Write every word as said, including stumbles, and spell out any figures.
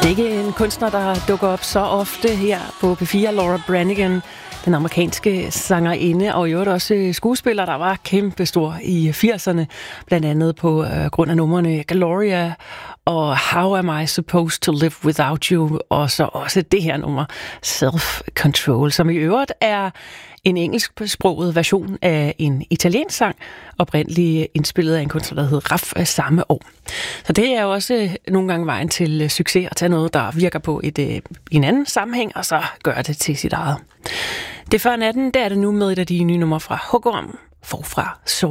Det er ikke en kunstner, der dukker op så ofte her på P fire. Laura Branigan, den amerikanske sangerinde, og i øvrigt også skuespiller, der var kæmpestor i firserne, blandt andet på øh, grund af numrene Gloria og How Am I Supposed to Live Without You, og så også det her nummer, Self-Control, som i øvrigt er en engelsksproget version af en italiensk sang, oprindeligt indspillet af en kunstner, der hed Raff af samme år. Så det er jo også nogle gange vejen til succes at tage noget, der virker på et, i en anden sammenhæng, og så gøre det til sit eget. Det før natten, der er det nu med et af de nye numre fra Hugo forfra. Så